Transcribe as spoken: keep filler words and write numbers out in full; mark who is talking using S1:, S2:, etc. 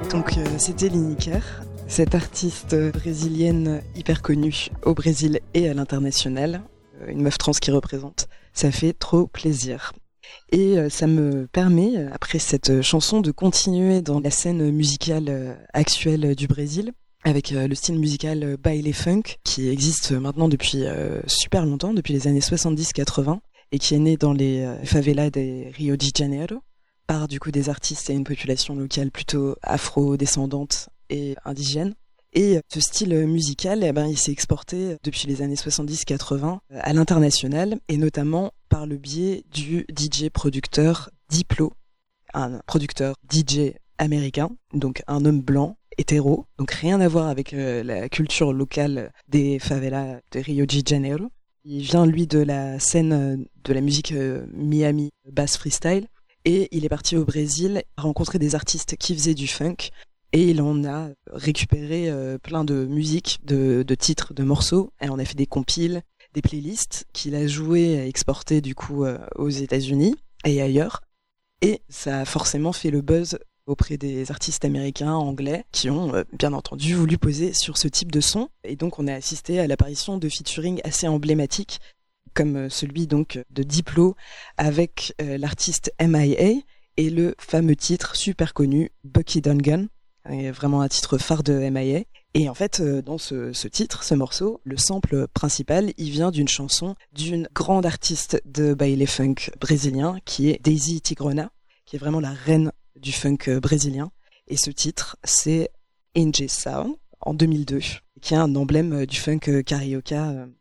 S1: Donc euh, c'était Lineker, cette artiste brésilienne hyper connue au Brésil et à l'international, euh, une meuf trans qui représente. Ça fait trop plaisir. Et euh, ça me permet, après cette chanson, de continuer dans la scène musicale euh, actuelle du Brésil, avec euh, le style musical euh, baile funk, qui existe maintenant depuis euh, super longtemps, depuis les années soixante-dix quatre-vingts, et qui est né dans les euh, favelas de Rio de Janeiro, par du coup des artistes et une population locale plutôt afro-descendante et indigène. Et ce style musical, eh ben, il s'est exporté depuis les années soixante-dix quatre-vingts à l'international, et notamment par le biais du D J-producteur Diplo, un producteur D J américain, donc un homme blanc, hétéro, donc rien à voir avec euh, la culture locale des favelas de Rio de Janeiro. Il vient, lui, de la scène de la musique euh, Miami bass freestyle, et il est parti au Brésil rencontrer des artistes qui faisaient du funk, et il en a récupéré euh, plein de musiques, de, de titres, de morceaux, et on a fait des compiles, des playlists qu'il a joué et exporté du coup euh, aux États-Unis et ailleurs, et ça a forcément fait le buzz auprès des artistes américains, anglais, qui ont euh, bien entendu voulu poser sur ce type de son, et donc on a assisté à l'apparition de featuring assez emblématiques, comme celui donc de Diplo avec euh, l'artiste M I A et le fameux titre super connu Bucky Dungan, vraiment un titre phare de M I A. Et en fait, euh, dans ce, ce titre, ce morceau, le sample principal, il vient d'une chanson d'une grande artiste de baile funk brésilien qui est Daisy Tigrona, qui est vraiment la reine du funk brésilien. Et ce titre, c'est Injeção en deux mille deux, qui est un emblème du funk carioca